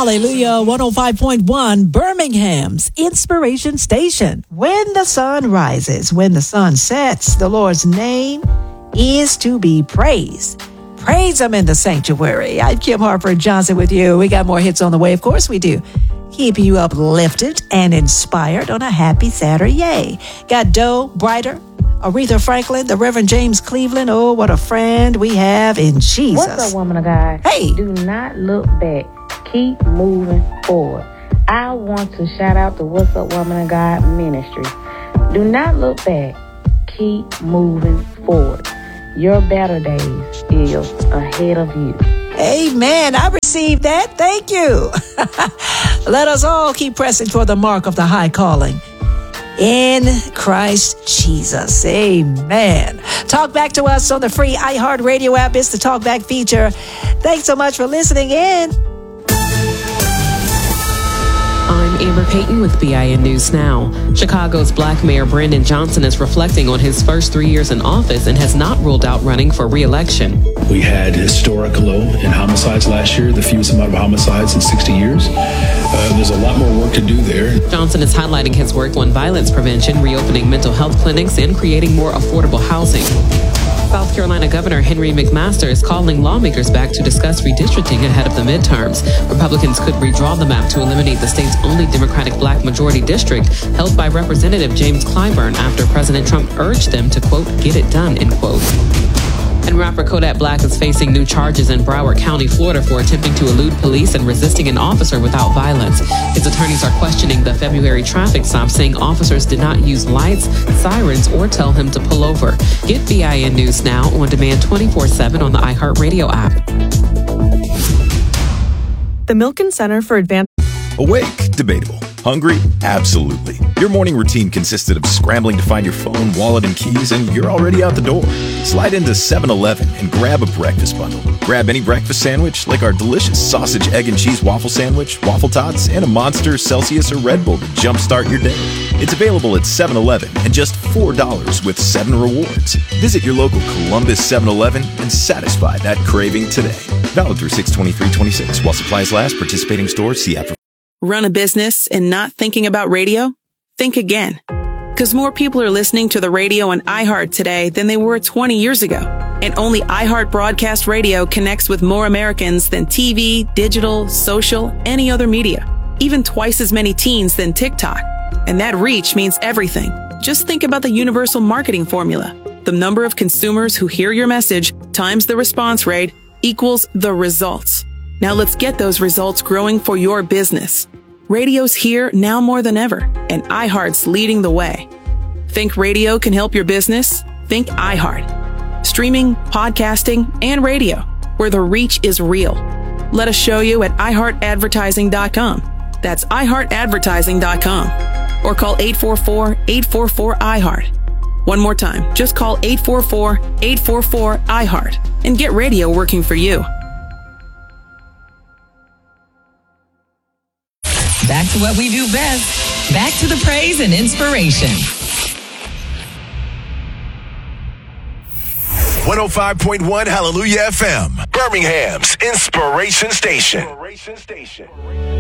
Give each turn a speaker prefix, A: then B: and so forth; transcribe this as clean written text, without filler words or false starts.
A: Hallelujah, 105.1, Birmingham's Inspiration Station. When the sun rises, when the sun sets, the Lord's name is to be praised. Praise Him in the sanctuary. I'm Kim Harper Johnson with you. We got more hits on the way. Of course we do. Keep you uplifted and inspired on a happy Saturday. Got Doe Brighter, Aretha Franklin, the Reverend James Cleveland. Oh, what a friend we have in Jesus.
B: What's up, woman of God?
A: Hey.
B: Do not look back. Keep moving forward. I want to shout out the What's Up, Woman of God ministry. Do not look back. Keep moving forward. Your better days is ahead of you.
A: Amen. I received that. Thank you. Let us all keep pressing toward the mark of the high calling in Christ Jesus. Amen. Talk back to us on the free iHeartRadio app. It's the Talkback feature. Thanks so much for listening in.
C: I'm Amber Payton with BIN News Now. Chicago's Black Mayor Brandon Johnson is reflecting on his first 3 years in office and has not ruled out running for re-election.
D: We had historic low in homicides last year, the fewest amount of homicides in 60 years. There's a lot more work to do there.
C: Johnson is highlighting his work on violence prevention, reopening mental health clinics, and creating more affordable housing. South Carolina Governor Henry McMaster is calling lawmakers back to discuss redistricting ahead of the midterms. Republicans could redraw the map to eliminate the state's only Democratic black majority district held by Representative James Clyburn after President Trump urged them to, quote, get it done, end quote. And rapper Kodak Black is facing new charges in Broward County, Florida for attempting to elude police and resisting an officer without violence. His attorneys are questioning the February traffic stop, saying officers did not use lights, sirens, or tell him to pull over. Get BIN News Now on demand 24/7 on the iHeartRadio app.
E: The Milken Center for Advanced...
F: Awake? Debatable. Hungry? Absolutely. Your morning routine consisted of scrambling to find your phone, wallet, and keys, and you're already out the door. Slide into 7-Eleven and grab a breakfast bundle. Grab any breakfast sandwich, like our delicious sausage, egg, and cheese waffle sandwich, waffle tots, and a Monster, Celsius, or Red Bull to jumpstart your day. It's available at 7-Eleven and just $4 with 7 rewards. Visit your local Columbus 7-Eleven and satisfy that craving today. Valid through 6/23/26 while supplies last. Participating stores. See app for...
G: Run a business and not thinking about radio? Think again. Because more people are listening to the radio on iHeart today than they were 20 years ago. And only iHeart Broadcast Radio connects with more Americans than TV, digital, social, any other media. Even twice as many teens than TikTok. And that reach means everything. Just think about the universal marketing formula. The number of consumers who hear your message times the response rate equals the results. Now let's get those results growing for your business. Radio's here now more than ever, and iHeart's leading the way. Think radio can help your business? Think iHeart. Streaming, podcasting, and radio, where the reach is real. Let us show you at iHeartAdvertising.com. That's iHeartAdvertising.com. Or call 844-844-iHeart. One more time, just call 844-844-iHeart and get radio working for you.
H: Back to what we do best. Back to the praise and inspiration.
I: 105.1 Hallelujah FM, Birmingham's Inspiration Station.